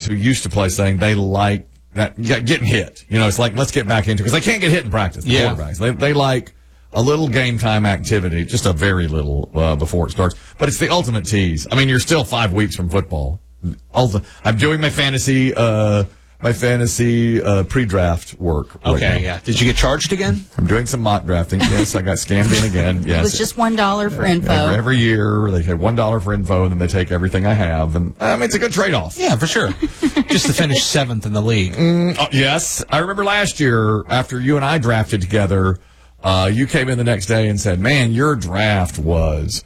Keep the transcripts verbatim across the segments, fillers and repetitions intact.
who used to play saying they like that yeah, getting hit. You know, it's like, let's get back into it. Because they can't get hit in practice, the yeah. quarterbacks. They, they like a little game time activity, just a very little uh, before it starts. But it's the ultimate tease. I mean, you're still five weeks from football. Ulti- I'm doing my fantasy uh my fantasy uh pre-draft work. Right okay, now. yeah. Did you get charged again? I'm doing some mock drafting. Yes, I got scammed in again. Yes. It was just one dollar for info. Every, every year, they take one dollar for info, and then they take everything I have. And I mean, it's a good trade-off. Yeah, for sure. Just to finish seventh in the league. Mm, oh, yes. I remember last year, after you and I drafted together, uh, you came in the next day and said, man, your draft was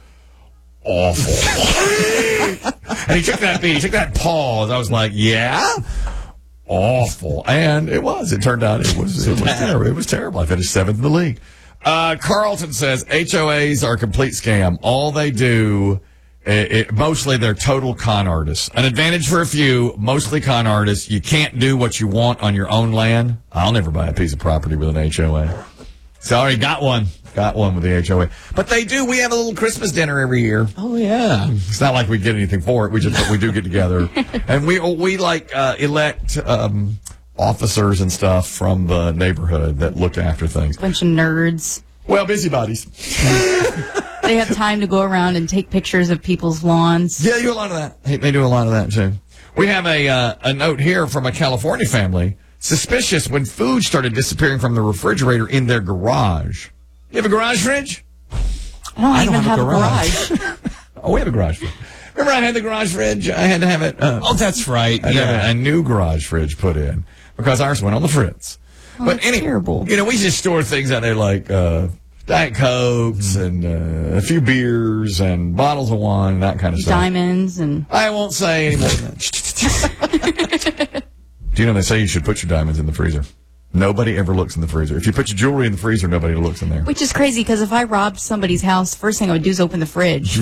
awful. And he took that beat, he took that pause. I was like, yeah? Awful. And it was. It turned out it was, it was terrible. It was terrible. I finished seventh in the league. Uh, Carlton says H O As are a complete scam. All they do, it, it, mostly they're total con artists. An advantage for a few, mostly con artists. You can't do what you want on your own land. I'll never buy a piece of property with an H O A. Sorry, got one. Got one with the H O A. But they do. We have a little Christmas dinner every year. Oh, yeah. It's not like we get anything for it. We just, we do get together. And we, we like, uh, elect, um, officers and stuff from the neighborhood that look after things. Bunch of nerds. Well, busybodies. They have time to go around and take pictures of people's lawns. Yeah, they do a lot of that. They do a lot of that, too. We have a, uh, a note here from a California family. Suspicious when food started disappearing from the refrigerator in their garage. You have a garage fridge? I don't I even don't have have, a a garage. garage. Oh, we have a garage fridge. Remember I had the garage fridge? I had to have it. Uh, Oh, that's right. I had Yeah. a new garage fridge put in because ours went on the fritz. Oh, but that's any, terrible. You know, we just store things out there like uh, Diet Cokes and uh, a few beers and bottles of wine and that kind of stuff. Diamonds and... I won't say any more than that. Do you know they say you should put your diamonds in the freezer? Nobody ever looks in the freezer. If you put your jewelry in the freezer, nobody looks in there. Which is crazy, because if I robbed somebody's house, first thing I would do is open the fridge.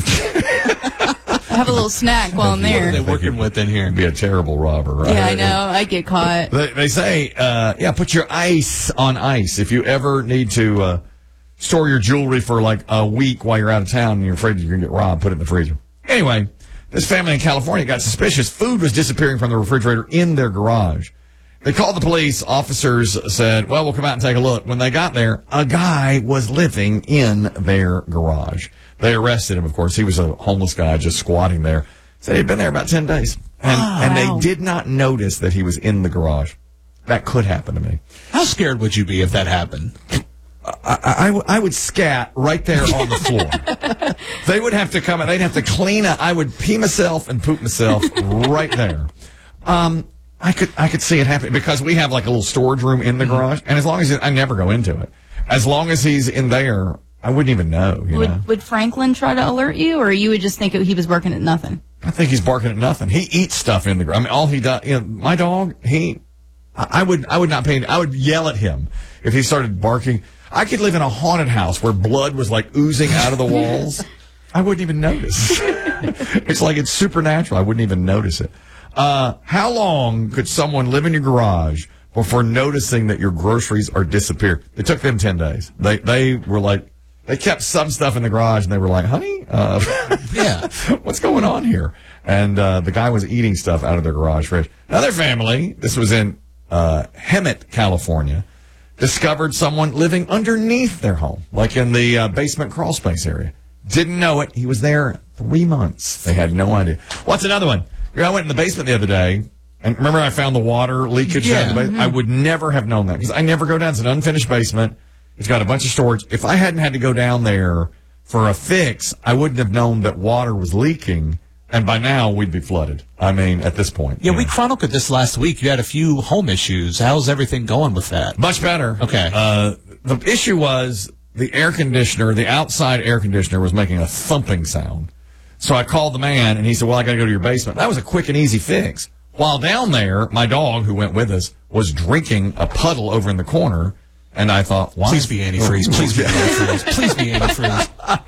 Have a little snack while I'm What are there. they working with in here? You'd be a terrible robber, right? Yeah, I know. I get caught. They, they say, uh, yeah, put your ice on ice. If you ever need to uh, store your jewelry for like a week while you're out of town and you're afraid you're going to get robbed, put it in the freezer. Anyway, this family in California got suspicious. Food was disappearing from the refrigerator in their garage. They called the police. Officers said, well, we'll come out and take a look. When they got there, a guy was living in their garage. They arrested him, of course. He was a homeless guy just squatting there. Said he'd been there about ten days. And, Oh, and wow. they did not notice that he was in the garage. That could happen to me. How scared would you be if that happened? I, I, I, w- I would scat right there on the floor. They would have to come and they'd have to clean up. I would pee myself and poop myself right there. Um, I could I could see it happening because we have like a little storage room in the garage, and as long as it, I never go into it, as long as he's in there, I wouldn't even know. You know, Would, would Franklin try to alert you, or you would just think he was working at nothing? I think he's barking at nothing. He eats stuff in the garage. I mean, all he does, you know, my dog, he, I, I would I would not pay. I would yell at him if he started barking. I could live in a haunted house where blood was like oozing out of the walls. I wouldn't even notice. It's like it's supernatural. I wouldn't even notice it. Uh, how long could someone live in your garage before noticing that your groceries are disappeared? It took them ten days. They, they were like, they kept some stuff in the garage and they were like, honey, uh, Yeah. what's going on here? And, uh, the guy was eating stuff out of their garage fridge. Another family, this was in, uh, Hemet, California, discovered someone living underneath their home, like in the uh, basement crawl space area. Didn't know it. He was there three months. They had no idea. What's another one? I went in the basement the other day, and remember I found the water leakage Yeah. down in the basement? I would never have known that, because I never go down. It's an unfinished basement. It's got a bunch of storage. If I hadn't had to go down there for a fix, I wouldn't have known that water was leaking, and by now we'd be flooded. I mean, at this point. Yeah, you we know. chronicled this last week. You had a few home issues. How's everything going with that? Much better. Okay. Uh, the issue was the air conditioner, the outside air conditioner was making a thumping sound. So I called the man, and he said, well, I got to go to your basement. That was a quick and easy fix. While down there, my dog, who went with us, was drinking a puddle over in the corner, and I thought, why? Please be antifreeze. Please be antifreeze. Please be antifreeze.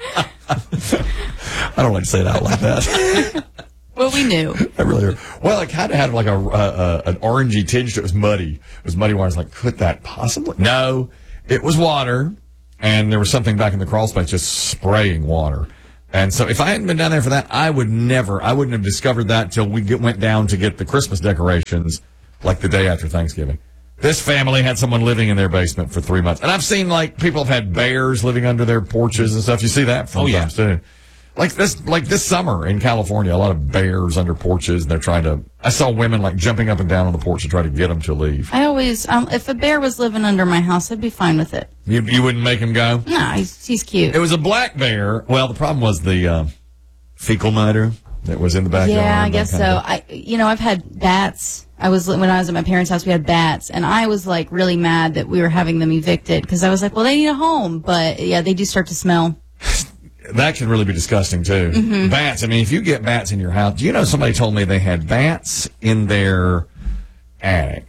I don't like to say it out like that. Well, we knew. I really, well, it kind of had like a, uh, an orangey tinge to it. It was muddy. It was muddy water. I was like, could that possibly? No, it was water, and there was something back in the crawl space just spraying water. And so if I hadn't been down there for that, I would never, I wouldn't have discovered that till we get, went down to get the Christmas decorations like the day after Thanksgiving. This family had someone living in their basement for three months. And I've seen, like, people have had bears living under their porches and stuff. You see that sometimes, oh, yeah. too. Like this, like this summer in California, a lot of bears under porches, and they're trying to, I saw women, like, jumping up and down on the porch to try to get them to leave. I always, um, if a bear was living under my house, I'd be fine with it. You, you wouldn't make him go? No, he's, he's cute. It was a black bear. Well, the problem was the uh, fecal matter that was in the backyard. Yeah, I guess so. I, you know, I've had bats. I was when I was at my parents' house, we had bats, and I was like really mad that we were having them evicted because I was like, well, they need a home, but yeah, they do start to smell. That can really be disgusting too. Mm-hmm. Bats. I mean, if you get bats in your house, do you know somebody told me they had bats in their attic,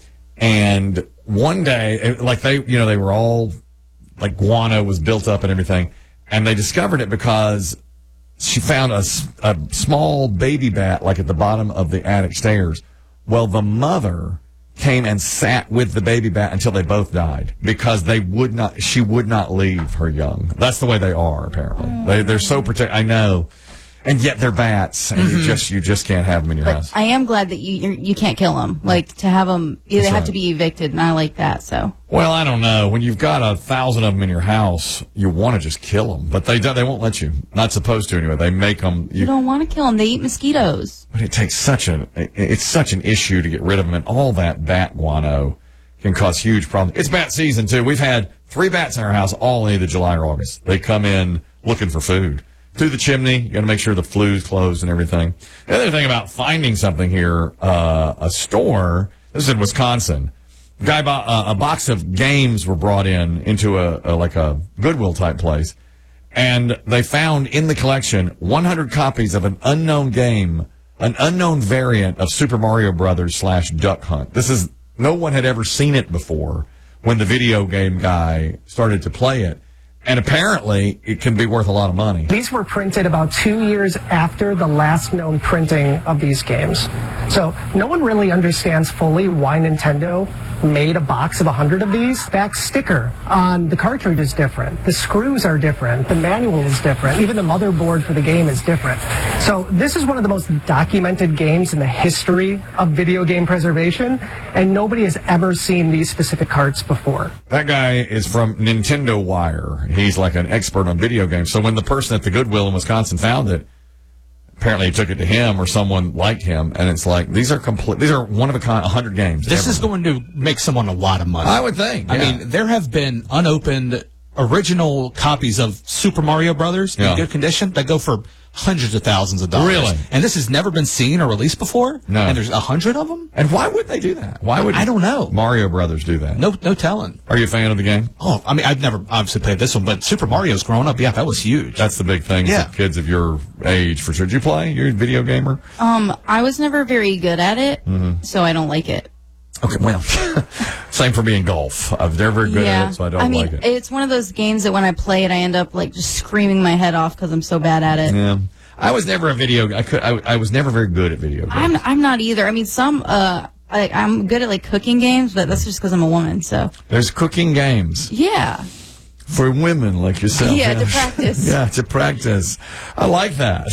and one day, like they, you know, they were all like guano was built up and everything, and they discovered it because she found a, a small baby bat like at the bottom of the attic stairs. Well, the mother came and sat with the baby bat until they both died because they would not, she would not leave her young. That's the way they are, apparently. Mm. They, they're so protect. I know. And yet they're bats, and mm-hmm. you just you just can't have them in your but house. I am glad that you you can't kill them. Like to have them, they That's have right. to be evicted, and I like that. So. Well, I don't know. When you've got a thousand of them in your house, you want to just kill them, but they don't, they won't let you. Not supposed to anyway. They make them. You, you don't want to kill them. They eat mosquitoes. But it takes such an it's such an issue to get rid of them, and all that bat guano can cause huge problems. It's bat season too. We've had three bats in our house all in either July or August. They come in looking for food. Through the chimney, you got to make sure the flue's closed and everything. The other thing about finding something here, uh, a store, this is in Wisconsin, a guy bought uh, a box of games were brought in into a, a like a Goodwill type place, and they found in the collection one hundred copies of an unknown game, an unknown variant of Super Mario Brothers slash Duck Hunt. This is, no one had ever seen it before when the video game guy started to play it. And apparently, it can be worth a lot of money. These were printed about two years after the last known printing of these games. So no one really understands fully why Nintendo made a box of a hundred of these. Back sticker on the cartridge is different. The screws are different. The manual is different. Even the motherboard for the game is different. So this is one of the most documented games in the history of video game preservation, and nobody has ever seen these specific carts before. That guy is from Nintendo Wire. He's like an expert on video games. So when the person at the Goodwill in Wisconsin found it, apparently he took it to him or someone like him, and it's like, these are complete, these are one of a kind, a hundred games. This ever. is going to make someone a lot of money. I would think. I yeah. mean, there have been unopened original copies of Super Mario Brothers yeah. in good condition that go for hundreds of thousands of dollars. Really? And this has never been seen or released before? No. And there's a hundred of them? And why would they do that? Why would I don't know. Mario Brothers do that? No, no telling. Are you a fan of the game? Oh, I mean, I've never obviously played this one, but Super Mario's growing up. Yeah, that was huge. That's the big thing. Yeah. For kids of your age, for sure. Did you play? You're a video gamer? Um, I was never very good at it, mm-hmm. so I don't like it. Okay, well, same for me in golf. I'm never very good yeah. at it, so I don't I mean, like it. It's one of those games that when I play it, I end up like just screaming my head off because I'm so bad at it. Yeah. I was never a video. I could. I, I was never very good at video games. I'm. I'm not either. I mean, some. Uh, I, I'm good at like cooking games, but that's just because I'm a woman. So there's cooking games. Yeah. For women like yourself. Yeah, yeah. to practice. Yeah, to practice. I like that.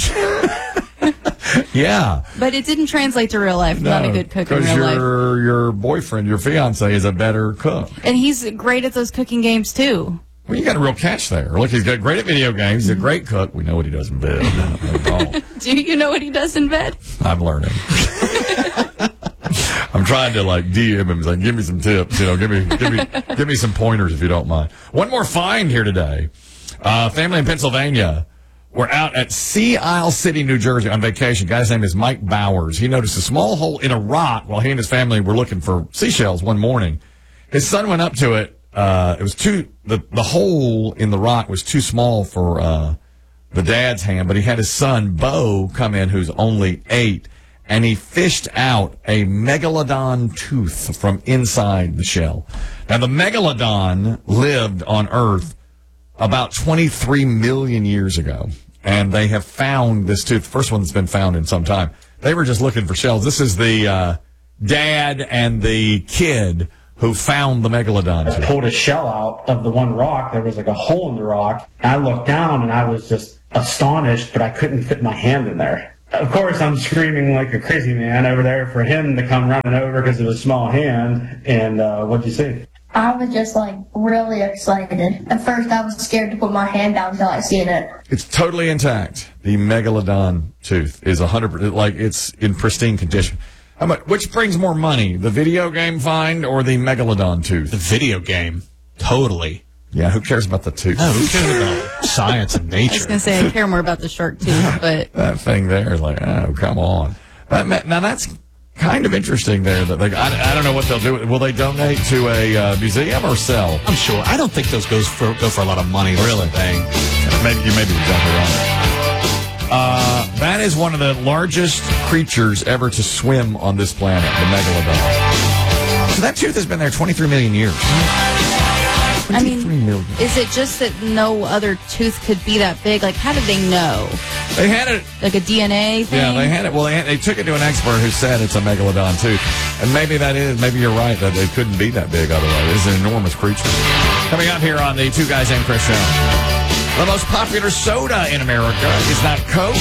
Yeah. But it didn't translate to real life. No, Not a good cook in real your, life. Because your boyfriend, your fiance, is a better cook. And he's great at those cooking games too. Well, you got a real catch there. Look, he's got great at video games. He's a great cook. We know what he does in bed. No, do you know what he does in bed? I'm learning. I'm trying to like D M him. He's like, give me some tips. You know, give me, give me, give me some pointers if you don't mind. One more find here today. Uh, family in Pennsylvania. We're out at Sea Isle City, New Jersey on vacation. Guy's name is Mike Bowers. He noticed a small hole in a rock while he and his family were looking for seashells one morning. His son went up to it. Uh, it was too, the, the hole in the rock was too small for, uh, the dad's hand, but he had his son, Bo, come in, who's only eight, and he fished out a megalodon tooth from inside the shell. Now, the megalodon lived on Earth about twenty-three million years ago, and they have found this tooth, the first one that's been found in some time. They were just looking for shells. This is the, uh, dad and the kid who found the megalodon tooth. I pulled a shell out of the one rock. There was like a hole in the rock. I looked down and I was just astonished, but I couldn't fit my hand in there. Of course, I'm screaming like a crazy man over there for him to come running over because of his small hand. And uh, what'd you see? I was just like really excited. At first, I was scared to put my hand down until I seen it. It's totally intact. The megalodon tooth is a hundred percent like it's in pristine condition. How much? Which brings more money, the video game find or the megalodon tooth? The video game, totally. Yeah, who cares about the tooth? No, who cares about science and nature? I was going to say I care more about the shark tooth, but That thing there is like, oh, come on. That, now that's kind of interesting there. That they, I, I don't know what they'll do. Will they donate to a uh, museum or sell? I'm sure. I don't think those goes for go for a lot of money. Really? Thing. Maybe you may be exactly right. Uh, that is one of the largest creatures ever to swim on this planet, the megalodon. So that tooth has been there twenty-three million years. I mean, million. Is it just that no other tooth could be that big? Like, how did they know? They had it. Like a D N A thing? Yeah, they had it. Well, they, had, they took it to an expert who said it's a megalodon tooth. And maybe that is, maybe you're right that it couldn't be that big otherwise. It's an enormous creature. Coming up here on the Two Guys Named Chris show. The most popular soda in America is not Coke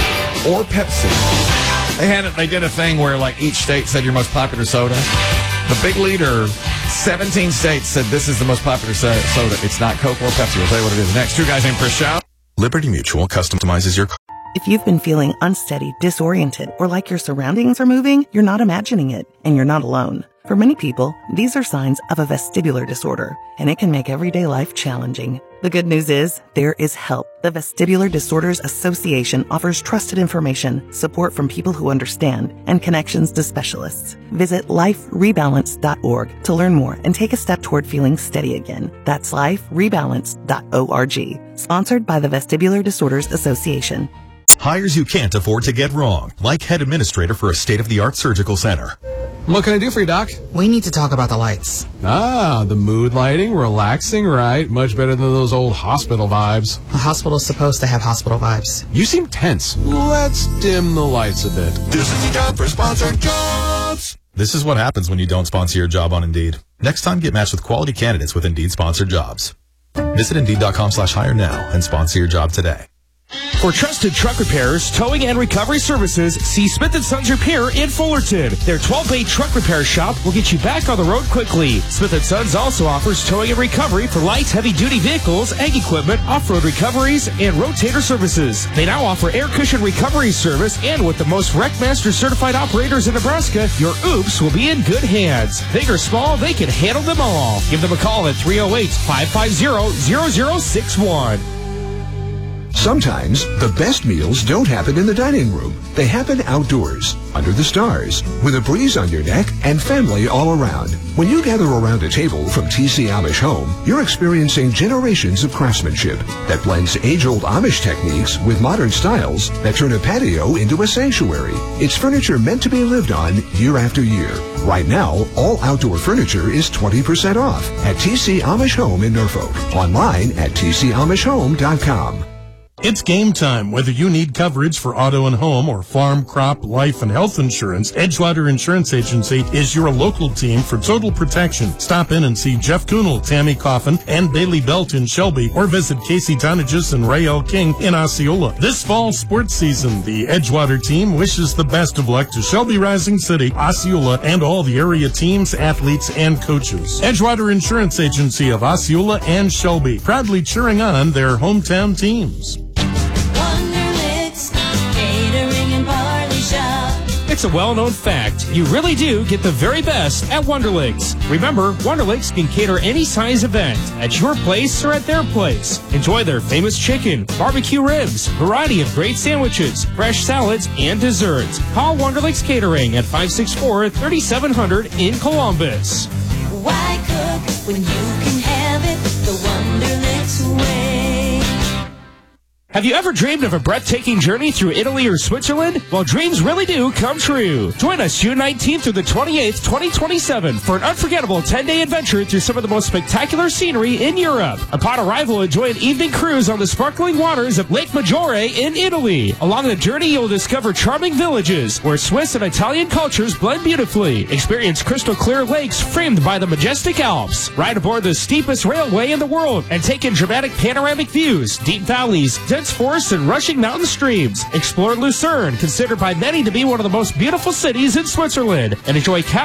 or Pepsi. They had it. They did a thing where like each state said your most popular soda. The big leader, seventeen states said this is the most popular soda. It's not Coke or Pepsi. We'll tell you what it is next. Two Guys Named Chris show. Liberty Mutual customizes your car. If you've been feeling unsteady, disoriented, or like your surroundings are moving, you're not imagining it, and you're not alone. For many people, these are signs of a vestibular disorder, and it can make everyday life challenging. The good news is, there is help. The Vestibular Disorders Association offers trusted information, support from people who understand, and connections to specialists. Visit life rebalance dot org to learn more and take a step toward feeling steady again. That's life rebalance dot org. Sponsored by the Vestibular Disorders Association. Hires you can't afford to get wrong, like head administrator for a state-of-the-art surgical center. What can I do for you, Doc? We need to talk about the lights. Ah, the mood lighting, relaxing, right? Much better than those old hospital vibes. A hospital's supposed to have hospital vibes. You seem tense. Let's dim the lights a bit. This is the time for sponsored jobs. This is what happens when you don't sponsor your job on Indeed. Next time, get matched with quality candidates with Indeed sponsored jobs. Visit Indeed.com slash hire now and sponsor your job today. For trusted truck repairs, towing, and recovery services, see Smith and Sons Repair in Fullerton. Their twelve bay truck repair shop will get you back on the road quickly. Smith and Sons also offers towing and recovery for light, heavy-duty vehicles, ag equipment, off-road recoveries, and rotator services. They now offer air cushion recovery service, and with the most Wreckmaster certified operators in Nebraska, your oops will be in good hands. Big or small, they can handle them all. Give them a call at three oh eight, five five zero, zero zero six one. Sometimes, the best meals don't happen in the dining room. They happen outdoors, under the stars, with a breeze on your neck and family all around. When you gather around a table from T C Amish Home, you're experiencing generations of craftsmanship that blends age-old Amish techniques with modern styles that turn a patio into a sanctuary. It's furniture meant to be lived on year after year. Right now, all outdoor furniture is twenty percent off at T C Amish Home in Norfolk. Online at T C Amish Home dot com. It's game time. Whether you need coverage for auto and home or farm, crop, life, and health insurance, Edgewater Insurance Agency is your local team for total protection. Stop in and see Jeff Kunel, Tammy Coffin, and Bailey Belt in Shelby, or visit Casey Tonagis and Ray L. King in Osceola. This fall sports season, the Edgewater team wishes the best of luck to Shelby Rising City, Osceola, and all the area teams, athletes, and coaches. Edgewater Insurance Agency of Osceola and Shelby, proudly cheering on their hometown teams. It's a well-known fact. You really do get the very best at Wonderlicks. Remember, Wonderlicks can cater any size event at your place or at their place. Enjoy their famous chicken, barbecue ribs, variety of great sandwiches, fresh salads, and desserts. Call Wonderlicks Catering at five six four, three seven zero zero in Columbus. Why cook when you can have it the Wonderlicks way? Have you ever dreamed of a breathtaking journey through Italy or Switzerland? Well, dreams really do come true. Join us June nineteenth through the twenty-eighth, twenty twenty-seven for an unforgettable ten-day adventure through some of the most spectacular scenery in Europe. Upon arrival, enjoy an evening cruise on the sparkling waters of Lake Maggiore in Italy. Along the journey, you'll discover charming villages where Swiss and Italian cultures blend beautifully. Experience crystal clear lakes framed by the majestic Alps. Ride aboard the steepest railway in the world and take in dramatic panoramic views, deep valleys, dense dense forests and rushing mountain streams. Explore Lucerne, considered by many to be one of the most beautiful cities in Switzerland, and enjoy